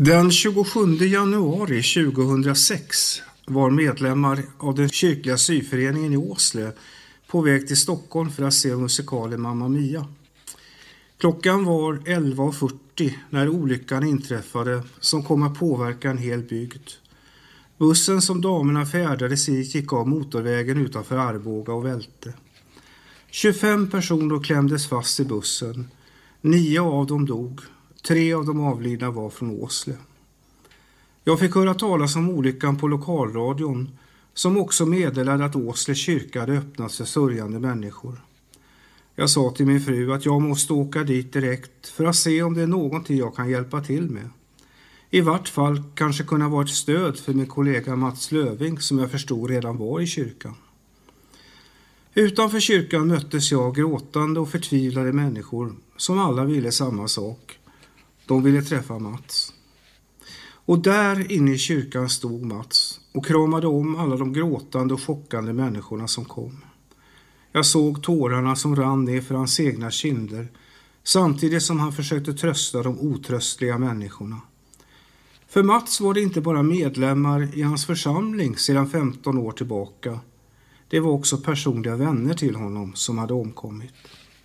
Den 27 januari 2006 var medlemmar av den kyrkliga syföreningen i Åsle på väg till Stockholm för att se musikalen Mamma Mia. Klockan var 11:40 när olyckan inträffade som kom att påverka en hel bygd. Bussen som damerna färdades i gick av motorvägen utanför Arboga och välte. 25 personer klämdes fast i bussen. 9 av dem dog. 3 av de avlidna var från Åsle. Jag fick höra talas om olyckan på lokalradion som också meddelade att Åsle kyrka hade öppnats för sörjande människor. Jag sa till min fru att jag måste åka dit direkt för att se om det är någonting jag kan hjälpa till med. I vart fall kanske kunna vara ett stöd för min kollega Mats Löving som jag förstod redan var i kyrkan. Utanför kyrkan möttes jag av gråtande och förtvivlade människor som alla ville samma sak. De ville träffa Mats. Och där inne i kyrkan stod Mats och kramade om alla de gråtande och chockande människorna som kom. Jag såg tårarna som rann ner för hans egna kinder samtidigt som han försökte trösta de otröstliga människorna. För Mats var det inte bara medlemmar i hans församling sedan 15 år tillbaka. Det var också personliga vänner till honom som hade omkommit.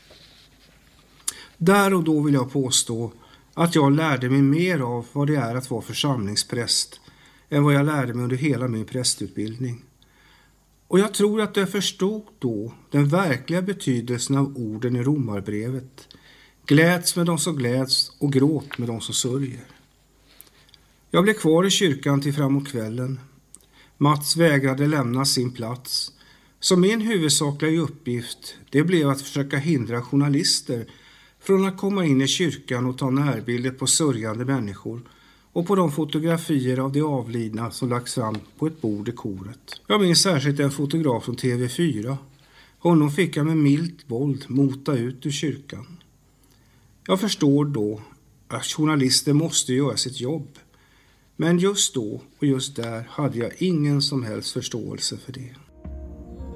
Där och då vill jag påstå att jag lärde mig mer av vad det är att vara församlingspräst än vad jag lärde mig under hela min prästutbildning. Och jag tror att jag förstod då den verkliga betydelsen av orden i Romarbrevet. Gläds med de som gläds och gråt med de som sörjer. Jag blev kvar i kyrkan till framåt kvällen. Mats vägrade lämna sin plats. Så min huvudsakliga uppgift det blev att försöka hindra journalister från att komma in i kyrkan och ta närbilder på sörjande människor och på de fotografier av de avlidna som lagts fram på ett bord i koret. Jag minns särskilt en fotograf från TV4. Honom fick jag med milt våld mota ut ur kyrkan. Jag förstår då att journalister måste göra sitt jobb. Men just då och just där hade jag ingen som helst förståelse för det.